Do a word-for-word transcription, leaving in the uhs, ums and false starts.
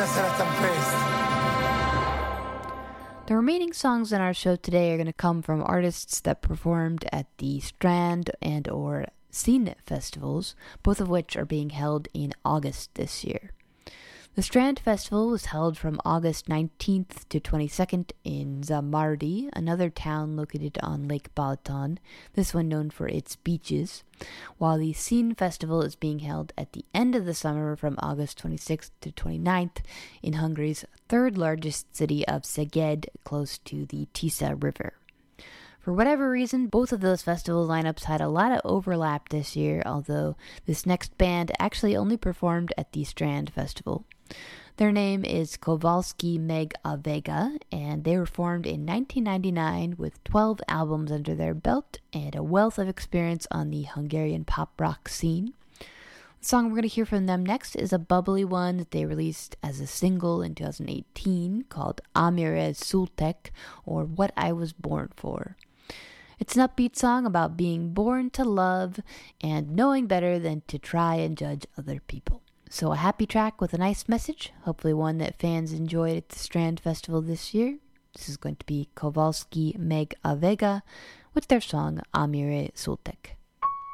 Gracias a la tempesta. The remaining songs in our show today are going to come from artists that performed at the Strand and or Scene festivals, both of which are being held in August this year. The Strand Festival was held from August nineteenth to twenty-second in Zamardi, another town located on Lake Balaton, this one known for its beaches, while the Scene Festival is being held at the end of the summer from August twenty-sixth to twenty-ninth in Hungary's third largest city of Szeged, close to the Tisza River. For whatever reason, both of those festival lineups had a lot of overlap this year, although this next band actually only performed at the Strand Festival. Their name is Kowalski Meg a Vega, and they were formed in nineteen ninety-nine with twelve albums under their belt and a wealth of experience on the Hungarian pop rock scene. The song we're going to hear from them next is a bubbly one that they released as a single in two thousand eighteen called Amire Születtek, or What I Was Born For. It's an upbeat song about being born to love and knowing better than to try and judge other people. So a happy track with a nice message, hopefully one that fans enjoyed at the Strand Festival this year. This is going to be Kowalski Meg a Vega with their song Amire Születtek.